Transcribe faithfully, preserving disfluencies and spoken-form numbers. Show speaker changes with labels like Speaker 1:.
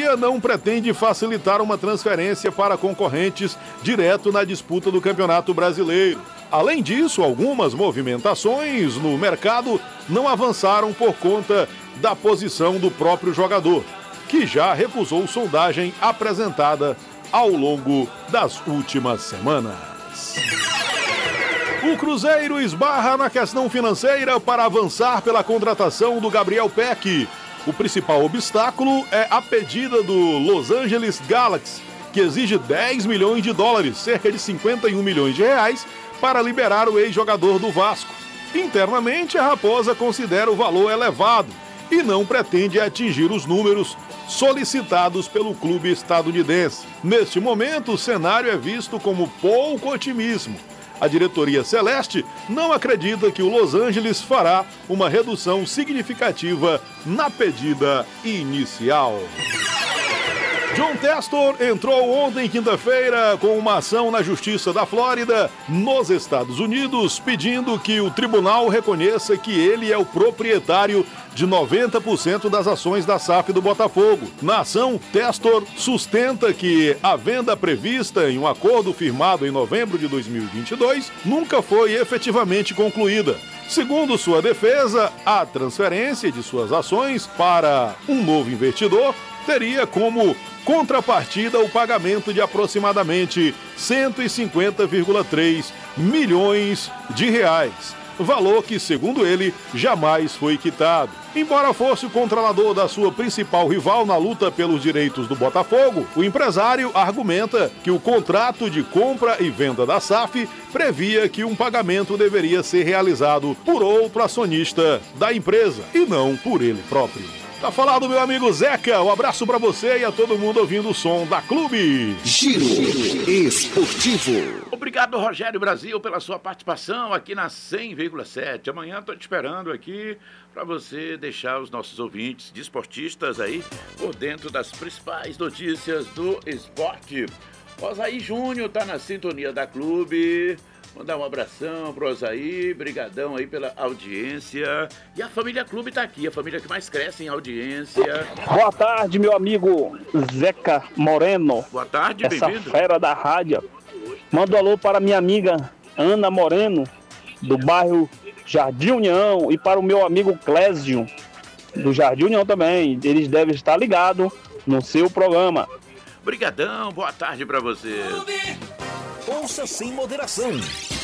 Speaker 1: diretoria não pretende facilitar uma transferência para concorrentes direto na disputa do Campeonato Brasileiro. Além disso, algumas movimentações no mercado não avançaram por conta da posição do próprio jogador, que já recusou sondagem apresentada ao longo das últimas semanas. O Cruzeiro esbarra na questão financeira para avançar pela contratação do Gabriel Pec. O principal obstáculo é a pedida do Los Angeles Galaxy, que exige dez milhões de dólares, cerca de cinquenta e um milhões de reais, para liberar o ex-jogador do Vasco. Internamente, a Raposa considera o valor elevado e não pretende atingir os números solicitados pelo clube estadunidense. Neste momento, o cenário é visto como pouco otimismo. A diretoria celeste não acredita que o Los Angeles fará uma redução significativa na pedida inicial. John Testor entrou ontem, quinta-feira, com uma ação na Justiça da Flórida, nos Estados Unidos, pedindo que o tribunal reconheça que ele é o proprietário de noventa por cento das ações da S A F do Botafogo. Na ação, Testor sustenta que a venda prevista em um acordo firmado em novembro de dois mil e vinte e dois nunca foi efetivamente concluída. Segundo sua defesa, a transferência de suas ações para um novo investidor teria como contrapartida o pagamento de aproximadamente cento e cinquenta vírgula três milhões de reais, valor que, segundo ele, jamais foi quitado. Embora fosse o controlador da sua principal rival na luta pelos direitos do Botafogo, o empresário argumenta que o contrato de compra e venda da S A F previa que um pagamento deveria ser realizado por outro acionista da empresa e não por ele próprio. Tá falado, meu amigo Zeca. Um abraço pra você e a todo mundo ouvindo o som da Clube.
Speaker 2: Giro Esportivo.
Speaker 3: Obrigado, Rogério Brasil, pela sua participação aqui na cem vírgula sete. Amanhã tô te esperando aqui para você deixar os nossos ouvintes desportistas aí por dentro das principais notícias do esporte. Osaí Júnior tá na sintonia da Clube. Mandar um abração pro Osaí, brigadão aí pela audiência. E a família Clube tá aqui, a família que mais cresce em audiência.
Speaker 4: Boa tarde, meu amigo Zeca Moreno.
Speaker 3: Boa tarde,
Speaker 4: essa
Speaker 3: bem-vindo.
Speaker 4: fera da rádio. Manda um alô para minha amiga Ana Moreno, do bairro Jardim União, e para o meu amigo Clésio, do Jardim União também. Eles devem estar ligados no seu programa.
Speaker 3: Brigadão, boa tarde para você.
Speaker 2: Ouça sem moderação.